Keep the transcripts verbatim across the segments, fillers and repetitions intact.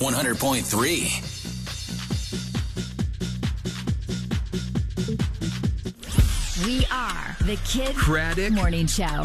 one hundred point three. We are the Kid Craddock Morning Show.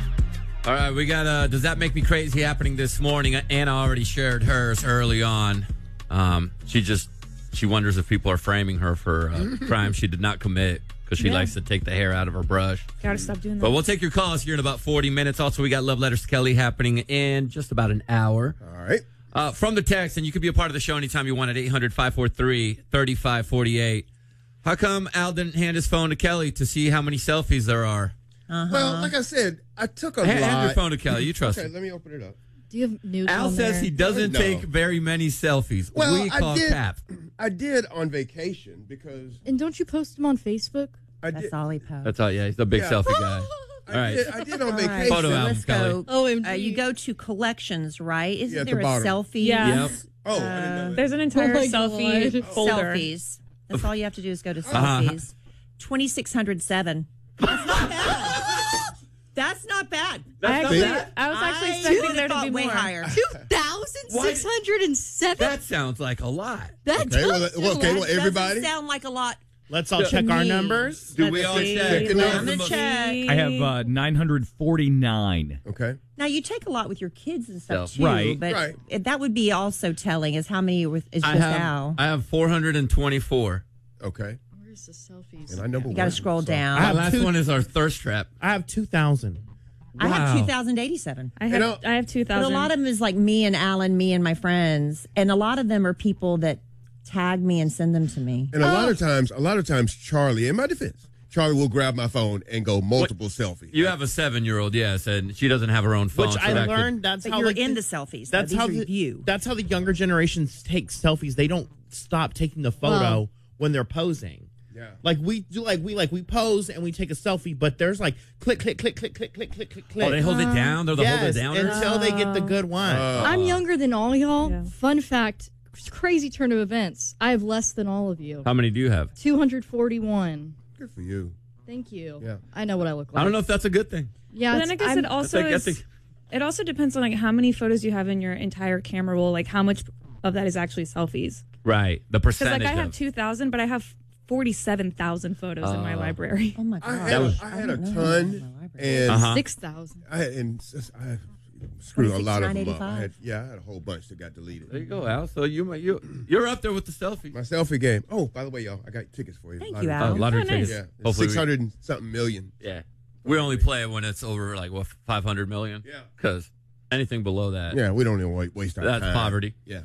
All right, we got uh Does That Make Me Crazy happening this morning. Anna already shared hers early on. Um, she just, she wonders if people are framing her for uh, crimes she did not commit because she Yeah. likes to take the hair out of her brush. Gotta stop doing that. But we'll take your calls here in about forty minutes. Also, we got Love Letters to Kelly happening in just about an hour. All right. Uh, from the text, and you can be a part of the show anytime you want at eight hundred, five four three, three five four eight. How come Al didn't hand his phone to Kelly to see how many selfies there are? Uh-huh. Well, like I said, I took a Hand, lot. hand your phone to Kelly. You trust Okay, him. let me open it up. Do you have nudes Al on says there? he doesn't No. take very many selfies. Well, we call I did. cap. I did on vacation because And don't you post them on Facebook? I That's did. all he posts. That's all. Yeah, he's a big Yeah. selfie guy. I All right. did. I did on All right, vacation. Photo so album, let's Kelly. go. O M G. Uh, you go to collections, right? Isn't Yeah, at the there a bottom. selfie? Yeah. Yep. Oh, I didn't know that. There's an entire Oh my selfie God. folder. Selfies. That's all you have to do is go to Uh-huh. selfies. twenty-six oh seven. That's not bad. That's not bad. I, not actually, bad. I was actually I expecting would've there to thought be way more. higher. two thousand six hundred seven? That sounds like a lot. That Okay, does well, feel well, okay, like- well, everybody. Doesn't sound like a lot. Let's all check our me. numbers. Do we Let's all see. check? Checking out. I'm gonna check. I have uh, nine hundred forty-nine. Okay. Now you take a lot with your kids and stuff Self. too, Right. but Right. it- that would be also telling is how many with is I just have, Al. I have four hundred twenty-four. Okay. Where's the selfies? And I number You got to one, scroll so- down. I My have last two- one is our thirst trap. I have two thousand. I have Wow. two thousand eighty-seven. I have, You know- I have two But a thousand. lot of them is like me and Alan, me and my friends, and a lot of them are people that tag me and send them to me. And a lot of times, a lot of times, Charlie, in my defense, Charlie will grab my phone and go multiple selfies. You have a seven-year-old, yes, and she doesn't have her own phone. Which so I that could- learned that's But how you're like, in the, the selfies. That's though. how These the, are you. That's how the younger generations take selfies. They don't stop taking the photo Wow. when they're posing. Yeah. Like we do, like we like we pose and we take a selfie, but there's like click, click, click, click, click, click, click, click, click. Oh, they hold it down? They're the hold yes, it downers? until they get the good one. I'm younger than all y'all. Yeah. Fun fact, crazy turn of events. I have less than all of you. How many do you have? two hundred forty-one. Good for you. Thank you. Yeah. I know what I look like. I don't know if that's a good thing. Yeah, But then I it's- guess I'm- it also I think- I is. think- It also depends on like how many photos you have in your entire camera roll. Like how much of that is actually selfies. Right, the Because percentage like I have of- two thousand, but I have forty-seven thousand photos in my Oh. library. Oh my I god! had, was- I had a don't know what's in my ton, library. and Uh-huh. six thousand. I had, and s- I screwed a lot of them up. I twenty-six, had, yeah, I had a whole bunch that got deleted. There you go, Al. So you, might- you, you're up there with the selfie. My selfie game. Oh, by the way, y'all, I got tickets for you. Thank Lottery you, tickets. Al. Oh, lottery Oh, nice. tickets. Yeah, Hopefully we- six hundred and something million. Yeah. We only play it when it's over like what five hundred million. Yeah. Because anything below that, Yeah, we don't even wa- waste our that's time. poverty. Yeah.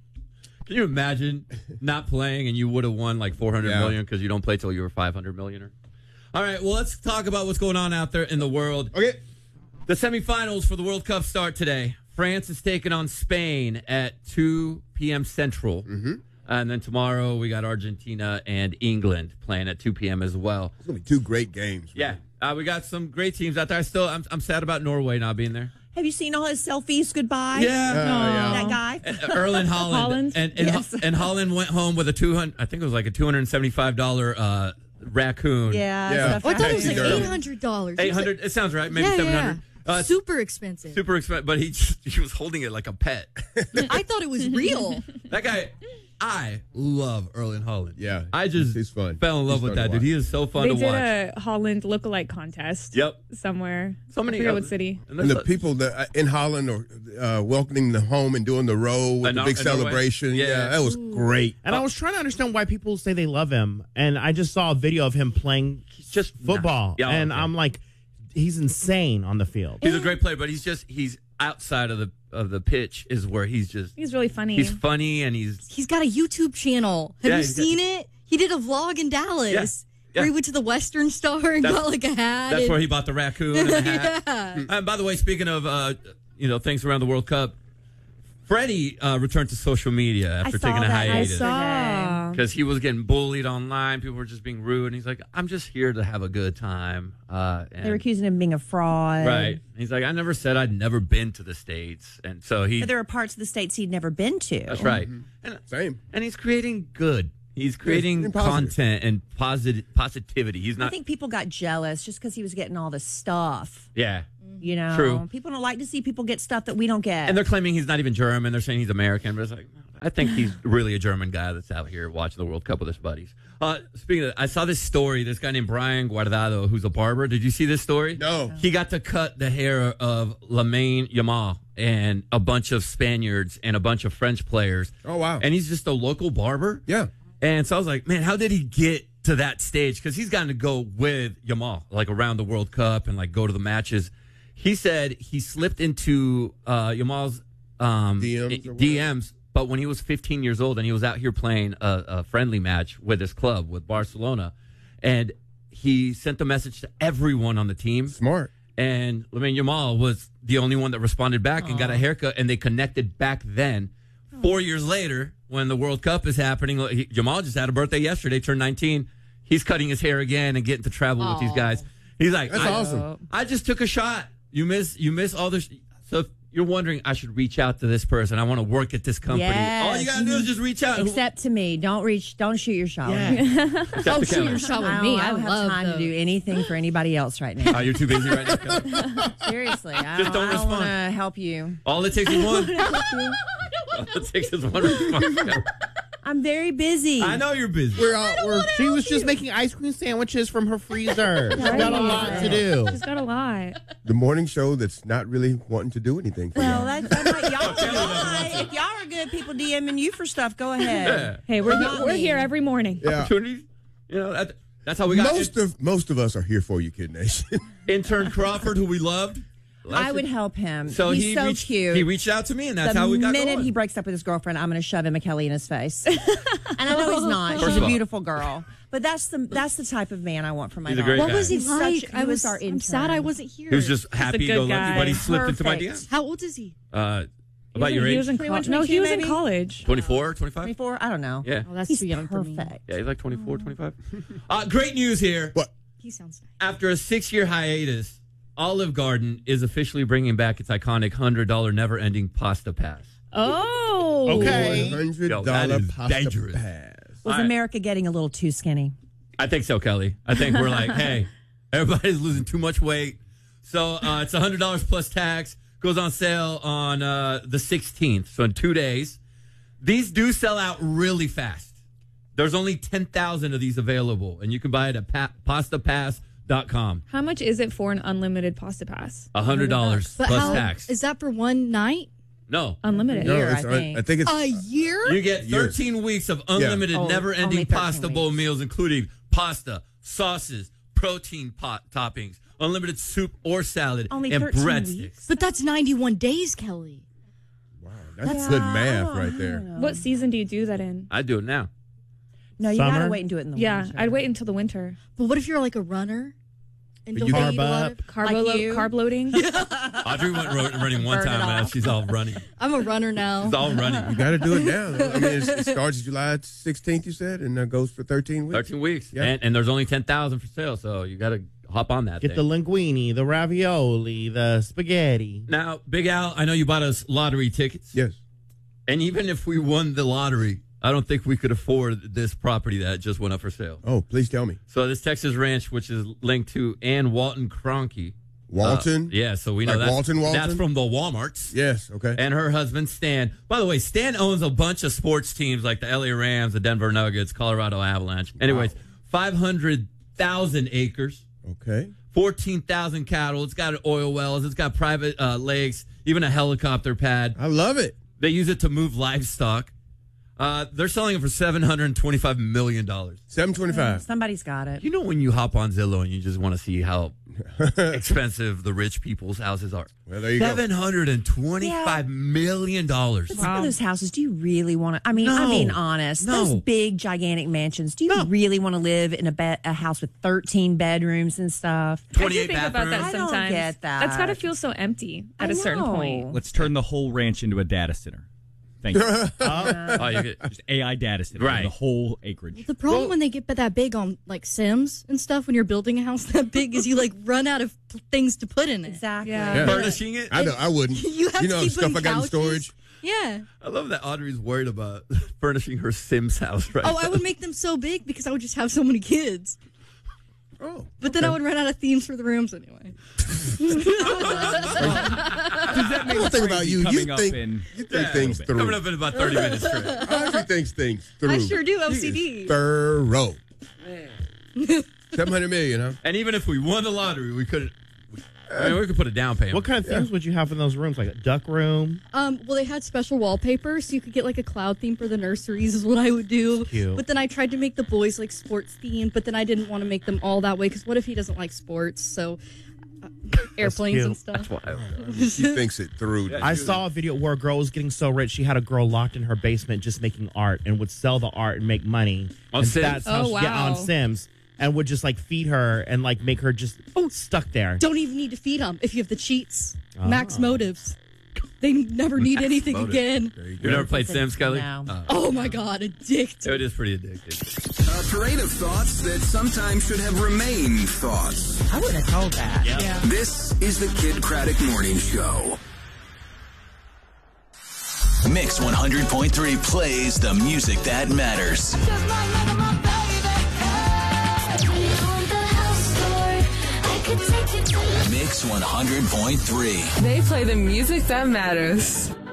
Can you imagine not playing and you would have won like four hundred Yeah. million because you don't play till you were five hundred millionaire? All right, well, let's talk about what's going on out there in the world. Okay. The semifinals for the World Cup start today. France is taking on Spain at two p.m. Central. Mm-hmm. And then tomorrow we got Argentina and England playing at two p.m. as well. It's gonna be two great games. Yeah, uh, we got some great teams out there. I still, I'm, I'm sad about Norway not being there. Have you seen all his selfies? Goodbye. Yeah, that guy. And, uh, Erling Holland, Holland? and and, Yes. and Holland went home with a two hundred. I think it was like a two hundred and seventy-five dollar uh, raccoon. Yeah. Yeah. stuff Oh, I thought it was Taxi like girl. eight hundred dollars. eight hundred. It sounds right. Maybe Yeah, seven yeah. hundred. Uh, Super expensive. super expensive, but he just, he was holding it like a pet. I thought it was real. That guy, I love Erling Holland. Yeah, I just he's fun. fell in He's love with fun to that dude. watch. He is so fun They to did watch. a Holland lookalike contest. Yep. Somewhere. So many I forget uh, what city. And, And the that's- people that uh, in Holland are uh, welcoming them home and doing the roll with And the Nor- big and Norway? celebration. Yeah. Yeah, that was great. And I was trying to understand why people say they love him, and I just saw a video of him playing just football, Yeah, and okay. I'm like, he's insane on the field. He's a great player, but he's just he's outside of the of the pitch is where he's just He's really funny. he's funny and he's He's got a YouTube channel. Have Yeah, you he's got- seen it? He did a vlog in Dallas. Yeah, yeah. Where he went to the Western Star and That's- got like a hat. that's and- where he bought the raccoon and the hat. Yeah. And by the way, speaking of uh, you know things around the World Cup, Freddie uh, returned to social media after I saw taking a that. I hiatus saw. because he was getting bullied online. People were just being rude, and he's like, "I'm just here to have a good time." Uh, and, They were accusing him of being a fraud. right? He's like, "I never said I'd never been to the States," and so he. But there are parts of the states he'd never been to. That's right. And, Same. and he's creating good. He's creating and positive. content and positive positivity. He's I not. think people got jealous just because he was getting all the stuff. Yeah. You know, True. People don't like to see people get stuff that we don't get. And they're claiming he's not even German. They're saying he's American, but it's like, no, I think he's really a German guy that's out here watching the World Cup with his buddies. Uh, speaking of, I saw this story. This guy named Brian Guardado, who's a barber. Did you see this story? No. He got to cut the hair of Lamine Yamal and a bunch of Spaniards and a bunch of French players. Oh, wow. And he's just a local barber. Yeah. And so I was like, man, how did he get to that stage? Because he's gotten to go with Yamal, like around the World Cup and like go to the matches. He said he slipped into uh, Yamal's um, D Ms or D Ms, but when he was fifteen years old and he was out here playing a, a friendly match with his club, with Barcelona, and he sent the message to everyone on the team. Smart. And Lamine Yamal was the only one that responded back and got a haircut, and they connected back then. Four years later, when the World Cup is happening, he, Jamal just had a birthday yesterday, turned nineteen. He's cutting his hair again and getting to travel with these guys. He's like, That's I, awesome. I just took a shot. You miss, you miss all this. So if you're wondering, I should reach out to this person. I want to work at this company. Yes. All you gotta do is just reach out. Except to me. Don't reach. Don't shoot your shot. with me. Except Oh, to shoot Kelly. your shot with I me. don't, I I don't have love time those. to do anything for anybody else right now. Oh, you're too busy right now, Kelly? Seriously, I Just don't I don't want respond. to help you. All it takes is one. All it takes is one response. I'm very busy. I know you're busy. We're all, we're, she was just making ice cream sandwiches from her freezer. She's got a lot to do. She's got a lot. The morning show that's not really wanting to do anything for Well, y'all. that's, that's what y'all, y'all if y'all are good people DMing you for stuff, go ahead. Hey, we're Not we're me. here every morning. Yeah. Opportunities. You know, that, that's how we got Most of most of us are here for you, Kid Nation. intern Crawford, who we loved. I would help him. So He's he so reached, cute. He reached out to me, and that's the how we got minute going. he breaks up with his girlfriend, I'm going to shove him a Kelly in his face. And I know he's not. First She's of a all- beautiful girl. But that's the that's the type of man I want for my He's a daughter. great What guy. was he He's like? such- he I was was. our I'm sad intern. I wasn't here. He was just happy go good lucky, guy. but he slipped into my D Perfect. Ms. How old is he? Uh, He about was your in- he age? was in twenty-one, college. No, he was in maybe? college. twenty-four, twenty-five? twenty-four? I don't know. Yeah. Oh, that's He's too young for me. perfect. Yeah, he's like twenty-four, twenty-five. Uh, great news here. What? He sounds nice. After a six-year hiatus, Olive Garden is officially bringing back its iconic one hundred dollars never-ending pasta pass. Oh. Okay. One hundred Yo, that dollar is pasta dangerous. pass. Was All right. America getting a little too skinny? I think so, Kelly. I think we're like, hey, everybody's losing too much weight. So uh, it's one hundred dollars plus tax. Goes on sale on uh, the sixteenth, so in two days. These do sell out really fast. There's only ten thousand of these available, and you can buy it at pa- pasta pass dot com. How much is it for an unlimited pasta pass? one hundred dollars But plus how tax. is that for one night? No. Unlimited. No, Year, it's, I un- think. I think it's A year? You get Years. thirteen weeks of unlimited, Oh, only never-ending thirteen pasta bowl weeks. meals, including pasta, sauces, protein pot toppings, unlimited soup or salad, Only and thirteen breadsticks. weeks? But that's ninety-one days, Kelly. that's good math right there. What season do you do that in? I do it now. No, you got to Summer? wait and do it in the Yeah, winter. I'd wait until the winter. But what if you're like a runner and But don't you they can- eat a lot of Carb, Like lo- you? carb loading. Audrey went ro- running one Burn it time, and off. she's all running. I'm a runner now. She's all You running. got to do it now. I mean, it's, it starts July sixteenth, you said, and uh, goes for thirteen weeks. thirteen weeks. Yeah. And, and there's only ten thousand for sale, so you got to hop on that Get the thing. linguine, the ravioli, the spaghetti. Now, Big Al, I know you bought us lottery tickets. Yes. And even if we won the lottery, I don't think we could afford this property that just went up for sale. Oh, please tell me. So this Texas ranch, which is linked to Ann Walton Cronky. Walton? Uh, yeah, so we know Like that's, Walton Walton? that's from the Walmarts. Yes, okay. And her husband, Stan. By the way, Stan owns a bunch of sports teams like the L A Rams, the Denver Nuggets, Colorado Avalanche. Anyways, five hundred thousand acres, okay. fourteen thousand cattle. It's got oil wells. It's got private uh, lakes, even a helicopter pad. I love it. They use it to move livestock. Uh, they're selling it for seven hundred twenty-five million dollars. seven twenty-five. Somebody's got it. You know when you hop on Zillow and you just want to see how expensive the rich people's houses are? Well, there you go. Seven hundred and twenty-five million dollars. But some of those houses, do you really want to? I mean, I'm No. being honest. No. Those big, gigantic mansions, do you No. really want to live in a, be- a house with thirteen bedrooms and stuff? I do twenty-eight think about bathrooms. that I don't sometimes. get that. That's got to feel so empty at I a certain know. point. Let's turn the whole ranch into a data center. Thank you. Oh, you get, Just A I data center. Right. The whole acreage. The problem when they get that big on like Sims and stuff, when you're building a house that big, is you like run out of p- things to put in it. Exactly. Yeah. Yeah. furnishing it. I know. I wouldn't. You have you know to the keep stuff putting I got in couches. storage. Yeah. I love that Audrey's worried about furnishing her Sims house right Oh, I now. would make them so big because I would just have so many kids. Oh. But then I would run out of themes for the rooms anyway. Does that make One thing about crazy you, coming you up think in you think things through. Coming up in about thirty minutes straight. Audrey thinks things through. I sure do, O C She D. is Thorough. Seven hundred million, huh? And even if we won the lottery, we couldn't. I mean, we could put a down payment. What kind of things would you have in those rooms? Like a duck room? Um, well, they had special wallpaper, so you could get like a cloud theme for the nurseries is what I would do. Cute. But then I tried to make the boys like sports themed, but then I didn't want to make them all that way because what if he doesn't like sports? So uh, airplanes cute. and stuff. She thinks it through. I saw a video where a girl was getting so rich, she had a girl locked in her basement just making art and would sell the art and make money. On and Sims? That's how Oh, she, yeah, on wow. Sims. And would just like feed her and like make her just oh stuck there. Don't even need to feed them if you have the cheats. Max motives. They never need anything again. You never played Sims, Kelly? No. Uh, Oh my God, addicted. it is pretty addictive. A parade of thoughts that sometimes should have remained thoughts. I wouldn't have told that. Yeah. This is the Kid Craddock Morning Show. Mix one hundred point three plays the music that matters. Mix one hundred point three. They play the music that matters.